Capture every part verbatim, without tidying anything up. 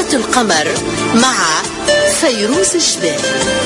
جارة القمر مع فيروز الجبال.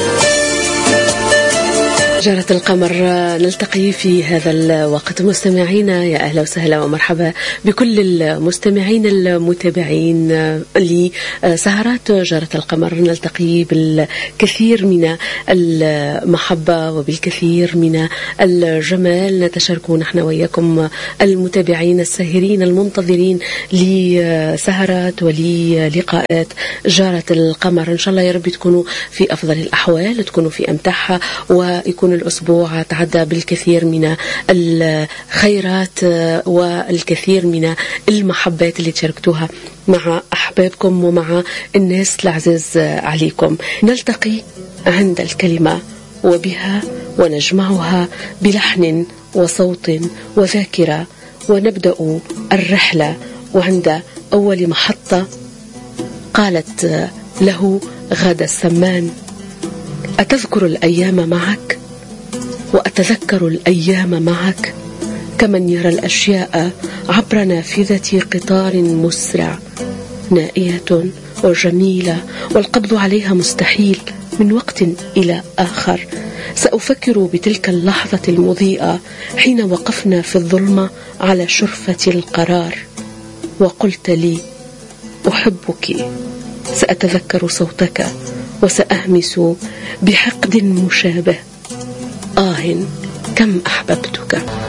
جارة القمر نلتقي في هذا الوقت مستمعينا، يا أهلا وسهلا ومرحبا بكل المستمعين المتابعين لسهرات جارة القمر. نلتقي بالكثير من المحبة وبالكثير من الجمال، نتشارك نحن وياكم المتابعين الساهرين المنتظرين لسهرات وللقاءات جارة القمر. إن شاء الله يا رب تكونوا في أفضل الأحوال، تكونوا في أمتعها، ويكون الأسبوع تعدى بالكثير من الخيرات والكثير من المحبات اللي تشاركتوها مع أحبابكم ومع الناس العزيز عليكم. نلتقي عند الكلمة وبها ونجمعها بلحن وصوت وذاكرة، ونبدأ الرحلة وعند أول محطة قالت له غادة السمان: أتذكر الأيام معك وأتذكر الأيام معك كمن يرى الأشياء عبر نافذة قطار مسرع، نائية وجميلة والقبض عليها مستحيل من وقت إلى آخر. سأفكر بتلك اللحظة المضيئة حين وقفنا في الظلمة على شرفة القرار وقلت لي أحبك. سأتذكر صوتك وسأهمس بحقد مشابه: آه كم أحببتك.